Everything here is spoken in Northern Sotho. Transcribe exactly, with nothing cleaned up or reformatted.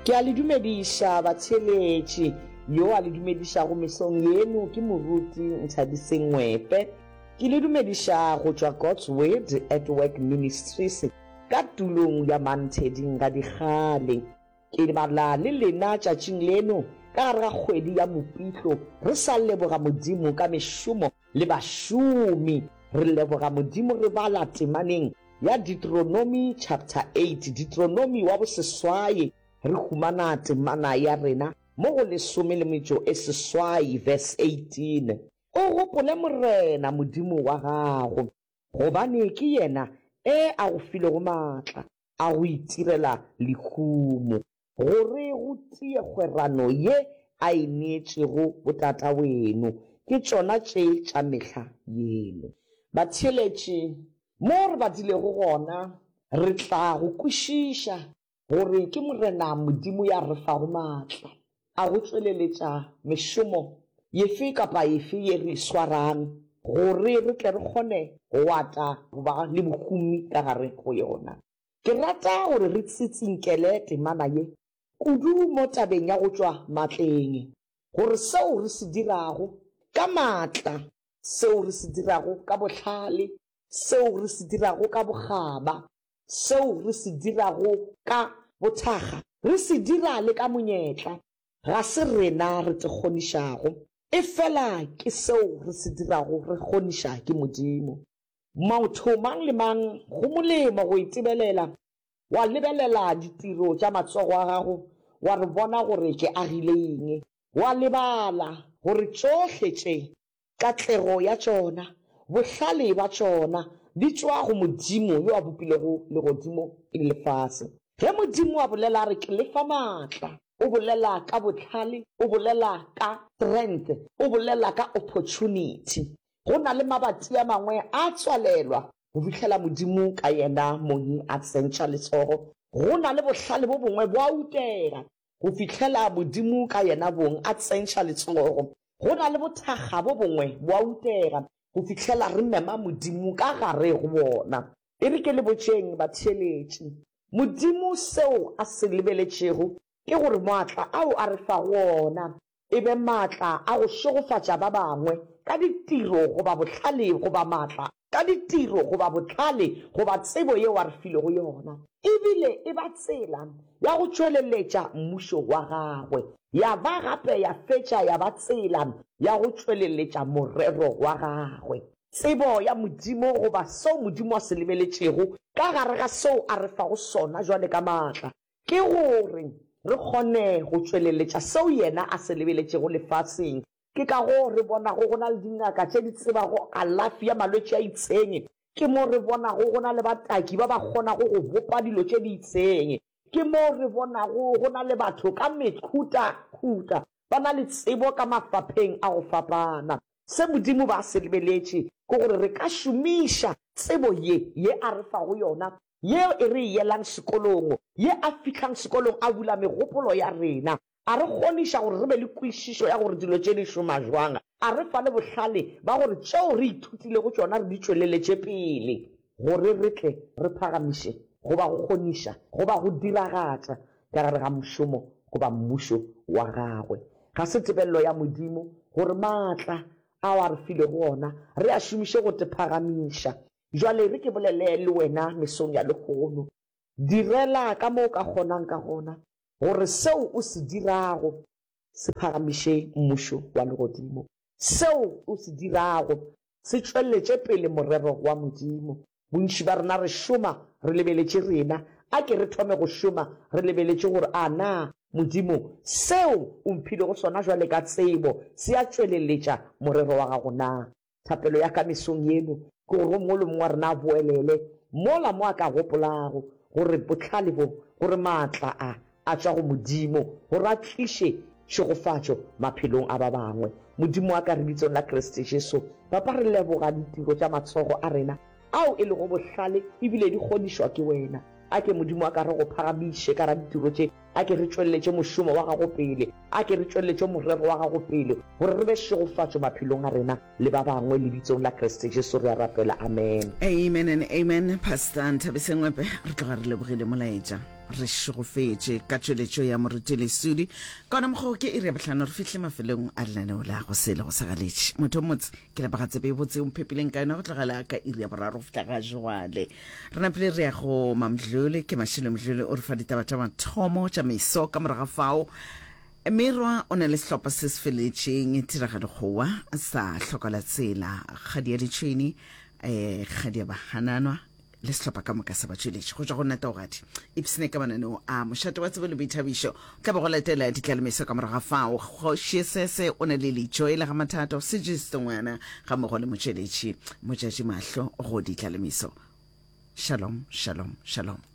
Ke a le dumedisha batheletši yo a le dumediša go mesong yeno ke moruti Nthabiseng Ngwepe. Ke le dumediša go tšwa God's Word at Work Ministries ka tulong ya Mantheding ga Dikgale. Ke bala le lena tšatšing leno ka gare ga kgwedi ya Mopitlo re sa leboga Modimo ka mešomo le bašomi. Re leboga Modimo re bala temaneng ya Deuteronomy chapter eight, Deuteronomy wa bo seswae re humana temana ya rena mo go lesome le metšo e seswai verse eighteen. O gopole morena Modimo wa gago gobane ke yena e a go filego maatla a go itirela lehumo gore go tie kgwerano ye a e neetšego botata weno ke tšona tše tša mehla yeno. Batheletši mo re badilego gona re tla go kwešiša gore ke morena Modimo ya re fago maatla a go tšweleletša mešomo yefe kapa yefe ye re swarang gore re tle re kgone go wata goba le bohumi ka gare go yona. Ke rata gore re tsitsinkele temana ye kudu mo tabeng ya go tšwa maatleng gore seo re se dirago ka maatla, seo re se dirago ka bohlale, seo re se dirago ka bogaba, seo re se dirago ka bothaga, re se dira le ka monyetla, ga se rena re te kgonišago e fela ke seo re se dirago re kgoniša ke Modimo. Motho mang le mang go molemo go itebelela wa lebelela ditiro tša matsogo a gago wa re bona gore ke agileng, wa lebala gore tšohle tše katlego ya tšona bohlale ba tšona di tšwa go Modimo yo a bopilego legodimo le lefase. Ge Modimo a bolela re ke lefa maatla, o bolela ka bohlale, o bolela ka strength, o bolela ka opportunity. Go na le mabati a mangwe a tswalelwa go fitlhela Modimo ka yena monyi a tsentša letsogo. Go na le bohlale bo bongwe bo a utega go fitlhela Modimo ka yena bong a tsentša letsogo. Go na le bothaga bo bongwe bo a utega go fitlhela re mema Modimo ka gare go bona. E re ke le botšeng batheletši, Modimo seo a se lebeletšego ke gore maatla ao a re fago ona e be maatla a go šogofatša ba bangwe ka ditiro goba bohlale goba maatla ka ditiro goba bohlale goba tsebo yeo a re filego yona, ebile e ba tsela ya go tšweleletša mmušo wa gagwe, ya ba gape ya fetša ya ba tsela ya go tšweleletša morero wa gagwe. Tsebo ya Modimo goba seo Modimo a se lebeletšego ka gare ga seo a re fago sona jwale ka maatla ke gore re kgone go tšweleletša seo yena a se lebeletšego lefaseng. Ke ka go re bonago go na le dingaka tše di tsebago alafi ya malwetši a itseng, ke mo re bonago go na le bataki ba ba kgonago go bopa dilo tše di itseng, ke mo re bonago go na le batho ka mekhuta-khuta ba na le tsebo ka mafapheng a go fapana. Se Modimo ba se lebeletše ke gore re ka šomiša tsebo ye ye a re fago yona, ye e re yelang sekolong, ye a fitlhang sekolong a bula megopolo ya rena, a re kgoniša gore re be le kwešišo ya gore dilo tše di šoma jwang, a re fa le bohlale ba gore tšeo re ithutile go tšona re di tšweleletše pele gore re tle re phagamiše goba go kgoniša goba go diragatša ka gare ga mošomo goba mmušo wa gagwe. Ga se tebelelo ya Modimo gore maatla a wa re file go ona re a šomiše go te phagamiša. Jwale re ke bolele le wena mesong ya lehono, direla ka mo ka kgonang ka gona gore seo o se dirago se phagamiše mmušo wa legodimo, seo o se dirago se tšweletše pele morero wa Modimo. Bontši ba rena re šoma re lebeletše rena, a ke re thome go šoma re lebeletše gore a na Modimo seo o mphile go sona jwale ka tsebo se a tšweleletša morero wa gago na. Thapelo ya ka mesong yeno ke gore mo le mongwe wa rena a boelele mola mo a ka gopolago gore bohlale bo gore maatla a a tšwa go Modimo gore a tliše tšegofatšo maphelong a ba bangwe. Modimo a ka re bitsong la Kriste Jesu papa re leboga ditiro tša matsogo a rena ao e le go bohlale ebile di kgonišwa ke wena. A ke Modimo a ka re go phagamiše ka ra ditiro tše, a ke re tšweleletše mošomo wa gago pele, a ke re tšweleletše morero wa gago pele gore re be tšegofatšo maphelong a rena le ba bangwe le bitsong la Kriste Jesu re a rapela, amen. Amen and amen. Pastor Nthabiseng Ngwepe re tloga re lebogile molaetša. re shogofetse ka tšweletšo ya moruti lesudi ka ona mokgwa ke iri ya bohlano re fihle mafelong a lenaneo la go sele go sagaletše motho motse ke lapagatsebe e botse o mphepileng ka yona go tlogela ka iri ya boraro go fihla ga jwale re napile re ya go Mamdlule ke Mashilo Mdlule o re fa ditaba tša mathomo tša meso ka moraga fao Mirwa o na le sehlopha se se feletšeng tiragalo sa hlokola tsela kgadia ditšhwene eh kgadia bahananwa le sehlopha ka moka sa batšweletši go tšwa go nata ogadi ipsene ka mananeo a mošato wa tsebo le boithabišo tla ba go latela ditlalemeso ka moraga fao kgoši sese o na le letšo e le ga mathato sejisto ngwana ga mmogo le motšweletši motšatši mahlo go ditlalemeso shalom shalom shalom